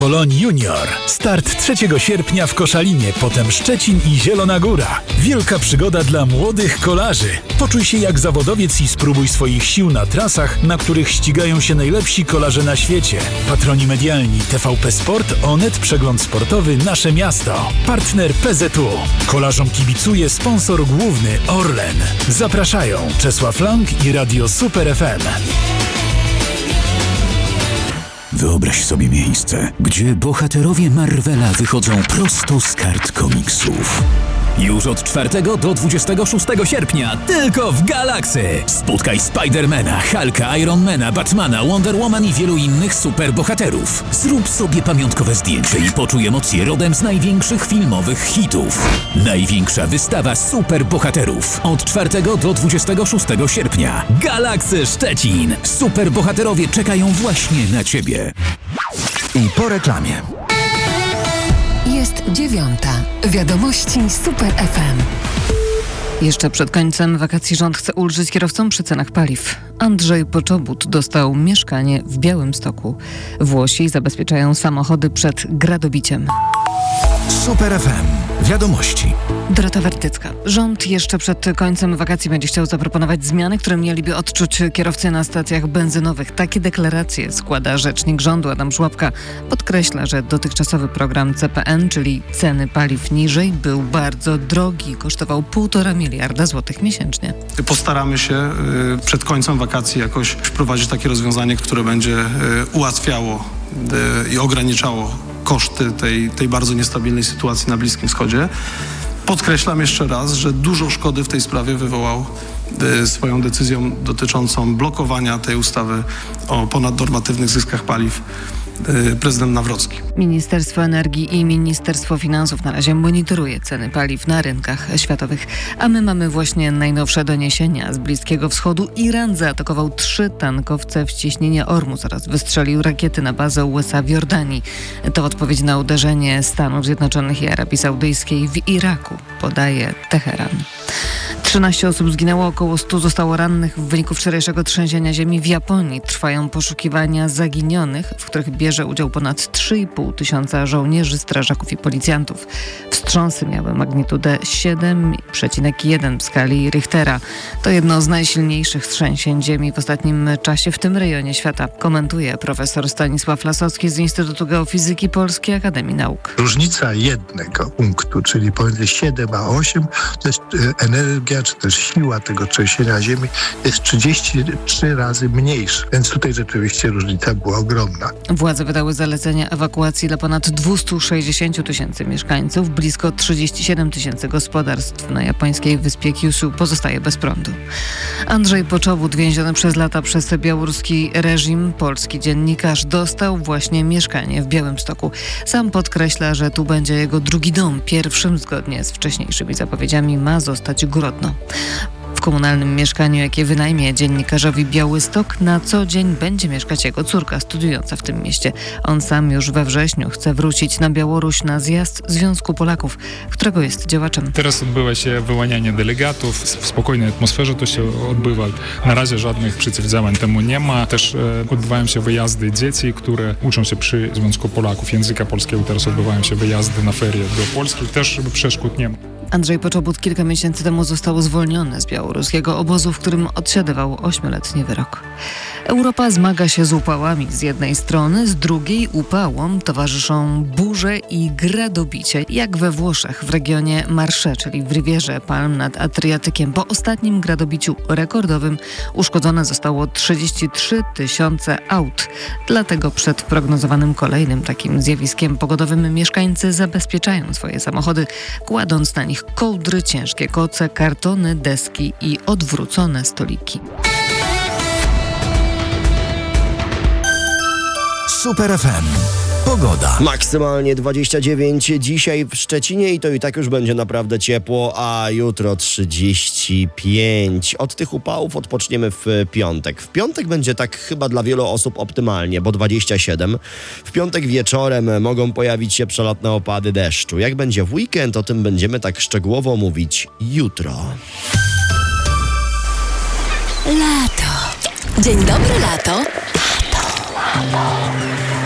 Poloń Junior. Start 3 sierpnia w Koszalinie, potem Szczecin i Zielona Góra. Wielka przygoda dla młodych kolarzy. Poczuj się jak zawodowiec i spróbuj swoich sił na trasach, na których ścigają się najlepsi kolarze na świecie. Patroni medialni TVP Sport, Onet, Przegląd Sportowy, Nasze Miasto. Partner PZU. Kolarzom kibicuje sponsor główny Orlen. Zapraszają Czesław Lang i Radio Super FM. Wyobraź sobie miejsce, gdzie bohaterowie Marvela wychodzą prosto z kart komiksów. Już od 4 do 26 sierpnia tylko w Galaxy. Spotkaj Spidermana, Hulka, Ironmana, Batmana, Wonder Woman i wielu innych superbohaterów. Zrób sobie pamiątkowe zdjęcie i poczuj emocje rodem z największych filmowych hitów. Największa wystawa superbohaterów. Od 4 do 26 sierpnia. Galaxy Szczecin. Superbohaterowie czekają właśnie na Ciebie. I po reklamie. Jest 9. Wiadomości Super FM. Jeszcze przed końcem wakacji rząd chce ulżyć kierowcom przy cenach paliw. Andrzej Poczobut dostał mieszkanie w Białymstoku. Włosi zabezpieczają samochody przed gradobiciem. Super FM. Wiadomości. Dorota Wertycka. Rząd jeszcze przed końcem wakacji będzie chciał zaproponować zmiany, które mieliby odczuć kierowcy na stacjach benzynowych. Takie deklaracje składa rzecznik rządu Adam Żłapka. Podkreśla, że dotychczasowy program CPN, czyli ceny paliw niżej, był bardzo drogi. Kosztował 1,5 miliarda złotych miesięcznie. Postaramy się przed końcem wakacji jakoś wprowadzić takie rozwiązanie, które będzie ułatwiało i ograniczało koszty tej bardzo niestabilnej sytuacji na Bliskim Wschodzie. Podkreślam jeszcze raz, że dużo szkody w tej sprawie wywołał swoją decyzją dotyczącą blokowania tej ustawy o ponadnormatywnych zyskach paliw prezydent Nawrocki. Ministerstwo Energii i Ministerstwo Finansów na razie monitoruje ceny paliw na rynkach światowych. A my mamy właśnie najnowsze doniesienia z Bliskiego Wschodu. Iran zaatakował 3 tankowce w cieśninie Ormus oraz wystrzelił rakiety na bazę USA w Jordanii. To odpowiedź na uderzenie Stanów Zjednoczonych i Arabii Saudyjskiej w Iraku, podaje Teheran. 13 osób zginęło, około 100 zostało rannych w wyniku wczorajszego trzęsienia ziemi w Japonii. Trwają poszukiwania zaginionych, w których bierze udział ponad 3,5 tysiąca żołnierzy, strażaków i policjantów. Wstrząsy miały magnitudę 7,1 w skali Richtera. To jedno z najsilniejszych trzęsień ziemi w ostatnim czasie w tym rejonie świata, komentuje profesor Stanisław Lasocki z Instytutu Geofizyki Polskiej Akademii Nauk. Różnica jednego punktu, czyli pomiędzy 7 a 8, to jest energia czy też siła tego trzęsienia ziemi jest 33 razy mniejsza, więc tutaj rzeczywiście różnica była ogromna. Władze wydały zalecenia ewakuacji dla ponad 260 tysięcy mieszkańców. Blisko 37 tysięcy gospodarstw na japońskiej wyspie Kyushu pozostaje bez prądu. Andrzej Poczobut, więziony przez lata przez białoruski reżim, polski dziennikarz, dostał właśnie mieszkanie w Białymstoku. Sam podkreśla, że tu będzie jego drugi dom. Pierwszym, zgodnie z wcześniejszymi zapowiedziami, ma zostać Grodno. W komunalnym mieszkaniu, jakie wynajmie dziennikarzowi Białystok, na co dzień będzie mieszkać jego córka studiująca w tym mieście. On sam już we wrześniu chce wrócić na Białoruś na zjazd Związku Polaków, którego jest działaczem. Teraz odbywa się wyłanianie delegatów. W spokojnej atmosferze to się odbywa. Na razie żadnych przeciwdziałań temu nie ma. Też odbywają się wyjazdy dzieci, które uczą się przy Związku Polaków języka polskiego. Teraz odbywają się wyjazdy na ferie do Polski. Też przeszkód nie ma. Andrzej Poczobut kilka miesięcy temu został zwolniony z białoruskiego obozu, w którym odsiadywał 8-letni wyrok. Europa zmaga się z upałami z jednej strony, z drugiej upałom towarzyszą burze i gradobicie, jak we Włoszech w regionie Marche, czyli w Rivierze Palm nad Adriatykiem. Po ostatnim gradobiciu rekordowym uszkodzone zostało 33 tysiące aut. Dlatego przed prognozowanym kolejnym takim zjawiskiem pogodowym mieszkańcy zabezpieczają swoje samochody, kładąc na nich kołdry, ciężkie koce, kartony, deski i odwrócone stoliki. Super FM. Pogoda. Maksymalnie 29 dzisiaj w Szczecinie i to i tak już będzie naprawdę ciepło, a jutro 35. Od tych upałów odpoczniemy w piątek. W piątek będzie tak chyba dla wielu osób optymalnie, bo 27. W piątek wieczorem mogą pojawić się przelotne opady deszczu. Jak będzie w weekend, o tym będziemy tak szczegółowo mówić jutro. Lato. Dzień dobry, lato. Lato.